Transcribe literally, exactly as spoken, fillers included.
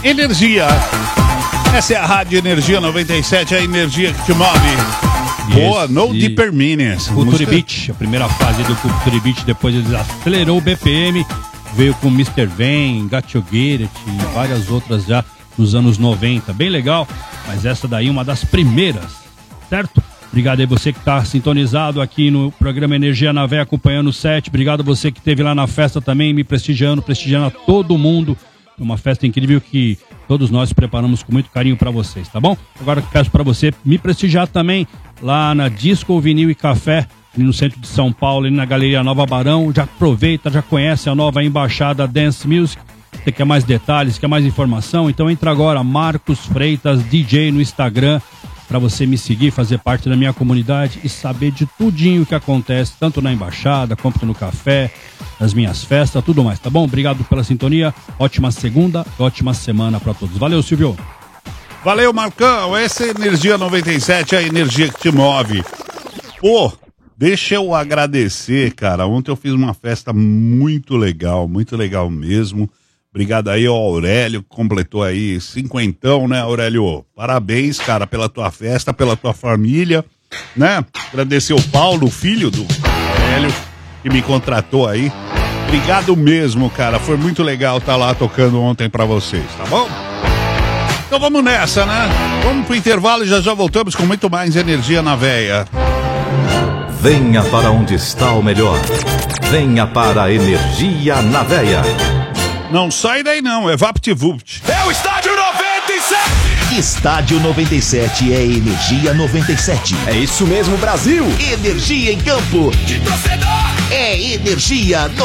Energia. Essa é a Rádio Energia noventa e sete, a energia que te move. Boa, No Deeper Minutes. Culture Beat, a primeira fase do Culture Beat, depois ele acelerou o B P M, veio com mister Van, Got You Get It e várias outras já nos anos noventa. Bem legal, mas essa daí é uma das primeiras, certo? Obrigado aí você que está sintonizado aqui no programa Energia na Véia, acompanhando o set. Obrigado você que esteve lá na festa também, me prestigiando, prestigiando a todo mundo. Uma festa incrível que todos nós preparamos com muito carinho para vocês, tá bom? Agora eu peço para você me prestigiar também lá na Disco Vinil e Café, ali no centro de São Paulo, ali na Galeria Nova Barão. Já aproveita, já conhece a nova embaixada Dance Music. Você quer mais detalhes, quer mais informação? Então entra agora, Marcos Freitas D J no Instagram, para você me seguir, fazer parte da minha comunidade e saber de tudinho que acontece, tanto na embaixada, quanto no café, nas minhas festas, tudo mais, tá bom? Obrigado pela sintonia, ótima segunda, ótima semana para todos. Valeu, Silvio. Valeu, Marcão. Essa é a Energia noventa e sete, a energia que te move. Pô, deixa eu agradecer, cara. Ontem eu fiz uma festa muito legal, muito legal mesmo. Obrigado aí ao Aurélio, que completou aí cinquentão, né, Aurélio? Parabéns, cara, pela tua festa, pela tua família, né? Agradecer o Paulo, filho do Aurélio, que me contratou aí. Obrigado mesmo, cara. Foi muito legal estar lá tocando ontem pra vocês, tá bom? Então vamos nessa, né? Vamos pro intervalo e já já voltamos com muito mais Energia na Véia. Venha para onde está o melhor. Venha para a Energia na Véia. Não sai daí não, é VaptVupt. É o Estádio noventa e sete! Estádio noventa e sete é Energia noventa e sete. É isso mesmo, Brasil! Energia em campo. De torcedor! É Energia